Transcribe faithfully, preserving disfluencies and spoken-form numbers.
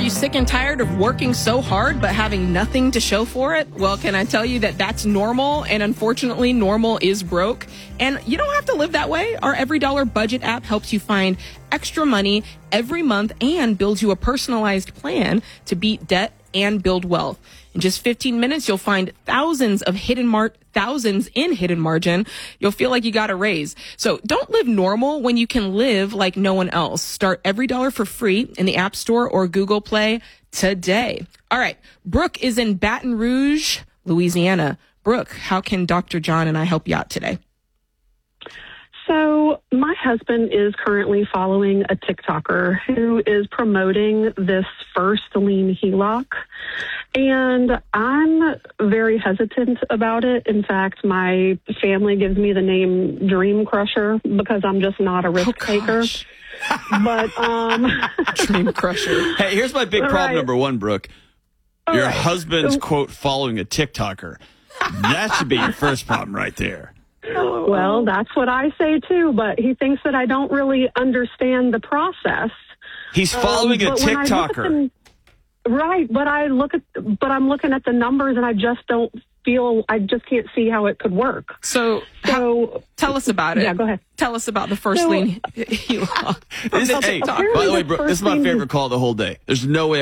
you sick and tired of working so hard but having nothing to show for it? Well, can I tell you that that's normal? And unfortunately, normal is broke. And you don't have to live that way. Our Every Dollar Budget app helps you find extra money every month and builds you a personalized plan to beat debt and build wealth. In just fifteen minutes, you'll find thousands of hidden mar- thousands in hidden margin. You'll feel like you got a raise. So don't live normal when you can live like no one else. Start Every Dollar for free in the App Store or Google Play today. All right. Brooke is in Baton Rouge, Louisiana. Brooke, how can Doctor John and I help you out today? So my husband is currently following a TikToker who is promoting this first lien H E L O C. And I'm very hesitant about it. In fact, my family gives me the name Dream Crusher because I'm just not a risk Oh, taker. But um Dream Crusher. Hey, here's my big problem Right. number one, Brooke. All Your right. husband's, quote, following a TikToker. That should be your first problem right there. Well, that's what I say too, but he thinks that I don't really understand the process. He's following Um, a but when I look at TikToker. the- right, but I look at, but I'm looking at the numbers, and I just don't feel, I just can't see how it could work. So, So, tell us about it. yeah, go ahead. Tell us about the first So- lien H E L O C. This is- hey, by apparently the way, the Brooke, this is first my thing- favorite call of the whole day. There's no way